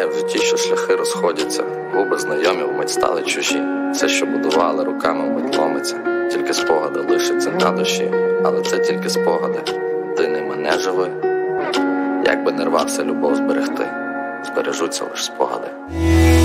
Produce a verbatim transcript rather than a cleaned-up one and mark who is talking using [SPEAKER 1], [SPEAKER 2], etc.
[SPEAKER 1] Буває в житті, що шляхи розходяться, губи знайомі вмить стали чужі. Все, що будували руками, вмить ломиться. Тільки спогади лишаться на душі, але це тільки спогади. Ти не мене живи. Як би не рвався любов зберегти, збережуться лиш спогади.